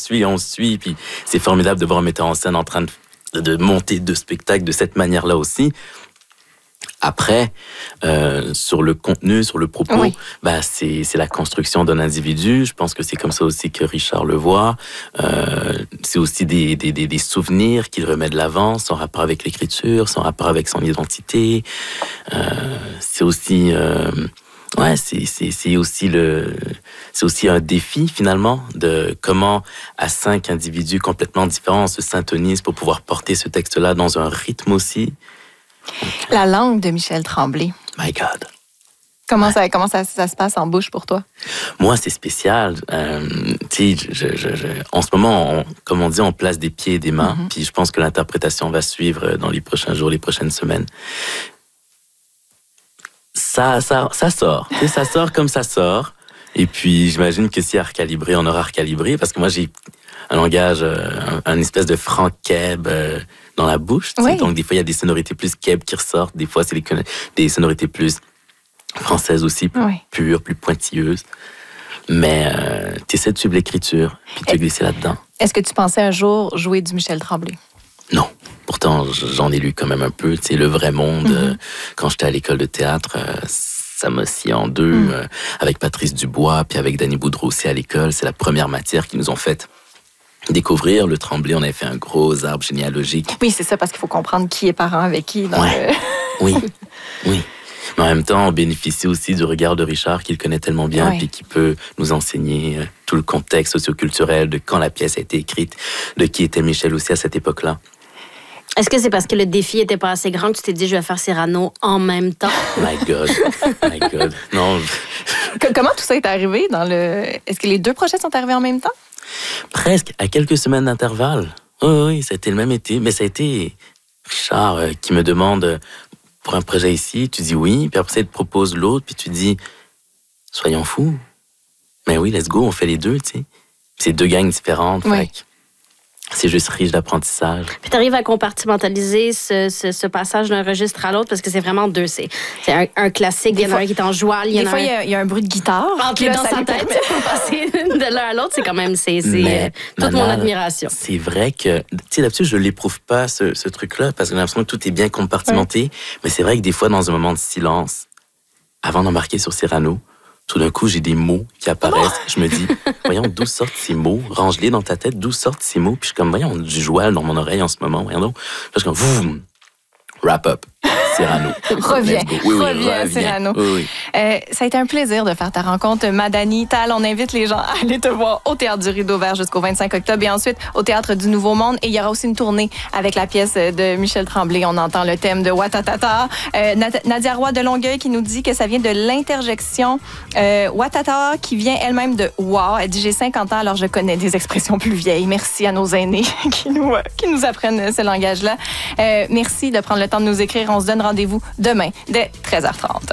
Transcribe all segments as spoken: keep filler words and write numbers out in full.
suit, on suit. Puis c'est formidable de voir un metteur en scène en train de, de monter deux spectacles de cette manière-là aussi. Après, euh, sur le contenu, sur le propos, oui. bah, c'est, c'est la construction d'un individu. Je pense que c'est comme ça aussi que Richard le voit. Euh, c'est aussi des, des, des, des souvenirs qu'il remet de l'avant, son rapport avec l'écriture, son rapport avec son identité. Euh, c'est aussi... Euh, ouais, c'est, c'est, c'est, aussi le, c'est aussi un défi, finalement, de comment, à cinq individus complètement différents, on se syntonise pour pouvoir porter ce texte-là dans un rythme aussi. La langue de Michel Tremblay. My God. Comment, ouais. ça, comment ça, ça se passe en bouche pour toi? Moi, c'est spécial. Euh, tu sais, je, je, je, en ce moment, on, comme on dit, on place des pieds et des mains. Mm-hmm. Puis je pense que l'interprétation va suivre dans les prochains jours, les prochaines semaines. Ça, ça, ça sort. Tu sais, ça sort comme ça sort. Et puis, j'imagine que si à recalibrer, on aura recalibré. Parce que moi, j'ai un langage, un, un espèce de franc-keb euh, dans la bouche. Oui. Donc, des fois, il y a des sonorités plus keb qui ressortent. Des fois, c'est les, des sonorités plus françaises aussi, plus oui. pures, plus pointilleuses. Mais euh, tu essaies de suivre l'écriture, puis te glisser là-dedans. Est-ce que tu pensais un jour jouer du Michel Tremblay? Non. Pourtant, j'en ai lu quand même un peu. Tu sais, Le Vrai Monde, mm-hmm. euh, quand j'étais à l'école de théâtre, euh, ça m'a scié en deux. Mm. Euh, avec Patrice Dubois, puis avec Danny Boudreau aussi à l'école. C'est la première matière qu'ils nous ont faite découvrir. Le Tremblay, on avait fait un gros arbre généalogique. Oui, c'est ça, parce qu'il faut comprendre qui est parent avec qui. Dans ouais. le... oui, oui. Mais en même temps, on bénéficie aussi du regard de Richard, qu'il connaît tellement bien, oui. puis qui peut nous enseigner tout le contexte socioculturel de quand la pièce a été écrite, de qui était Michel aussi à cette époque-là. Est-ce que c'est parce que le défi était pas assez grand que tu t'es dit je vais faire Cyrano en même temps? My God, my God. Non. Comment tout ça est arrivé dans le... Est-ce que les deux projets sont arrivés en même temps? Presque, à quelques semaines d'intervalle. Oui, oui, ça a été le même été. Mais ça a été Richard euh, qui me demande pour un projet ici, tu dis oui, puis après ça, il te propose l'autre, puis tu dis soyons fous. Mais oui, let's go, on fait les deux, tu sais. C'est deux gangs différentes, oui. fait que c'est juste riche d'apprentissage. Puis tu arrives à compartimentaliser ce, ce, ce passage d'un registre à l'autre parce que c'est vraiment deux. C'est, c'est un, un classique, il y en a un qui est en joual. Des fois, il y, y a un bruit de guitare. Entre les dans sa tête, pour passer de l'un à l'autre, c'est quand même c'est, c'est mais, toute mon admiration. C'est vrai que, tu sais, d'habitude, je ne l'éprouve pas, ce, ce truc-là, parce que j'ai l'impression que tout est bien compartimenté. Oui. Mais c'est vrai que des fois, dans un moment de silence, avant d'embarquer sur Cyrano, tout d'un coup, j'ai des mots qui apparaissent. Oh! Je me dis, voyons, d'où sortent ces mots? Range-les dans ta tête, d'où sortent ces mots? Puis je suis comme, voyons, du joual dans mon oreille en ce moment. Voyons donc. Puis je suis comme, vroom, wrap up. Cyrano. Reviens, oui, oui, reviens à Cyrano. Oui, oui. Euh, ça a été un plaisir de faire ta rencontre, Madani Tal. On invite les gens à aller te voir au Théâtre du Rideau Vert jusqu'au vingt-cinq octobre et ensuite au Théâtre du Nouveau Monde. Et il y aura aussi une tournée avec la pièce de Michel Tremblay. On entend le thème de Watatata. Euh, Nadia Roy de Longueuil qui nous dit que ça vient de l'interjection euh, Watata qui vient elle-même de Wa. Elle dit, j'ai cinquante ans, alors je connais des expressions plus vieilles. Merci à nos aînés qui nous, euh, qui nous apprennent ce langage-là. Euh, merci de prendre le temps de nous écrire. On se donne rendez-vous demain dès treize heures trente.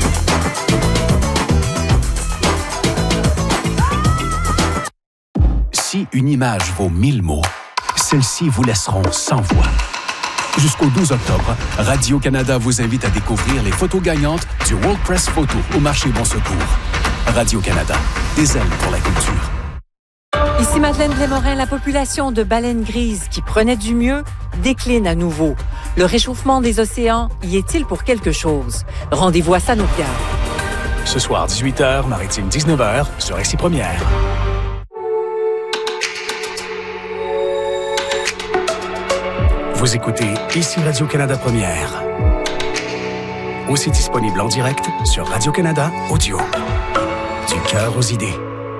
Si une image vaut mille mots, celles-ci vous laisseront sans voix. Jusqu'au douze octobre, Radio-Canada vous invite à découvrir les photos gagnantes du World Press Photo au marché Bon Secours. Radio-Canada, des ailes pour la culture. Ici Madeleine Blais-Morin, la population de baleines grises qui prenait du mieux décline à nouveau. Le réchauffement des océans y est-il pour quelque chose? Rendez-vous à Sanokia. Ce soir, dix-huit heures, Maritime dix-neuf heures, sur R C Première. Vous écoutez ici Radio-Canada Première. Aussi disponible en direct sur Radio-Canada Audio. Du cœur aux idées.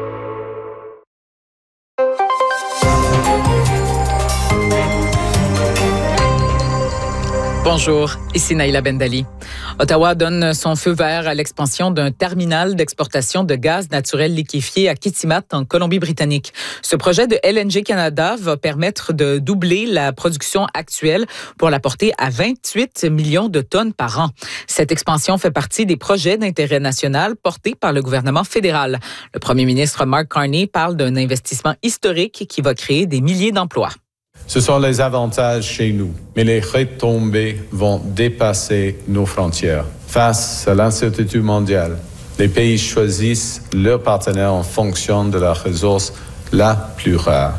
Bonjour, ici Naïla Bendali. Ottawa donne son feu vert à l'expansion d'un terminal d'exportation de gaz naturel liquéfié à Kitimat, en Colombie-Britannique. Ce projet de L N G Canada va permettre de doubler la production actuelle pour la porter à vingt-huit millions de tonnes par an. Cette expansion fait partie des projets d'intérêt national portés par le gouvernement fédéral. Le premier ministre Mark Carney parle d'un investissement historique qui va créer des milliers d'emplois. Ce sont les avantages chez nous, mais les retombées vont dépasser nos frontières. Face à l'incertitude mondiale, les pays choisissent leurs partenaires en fonction de la ressource la plus rare.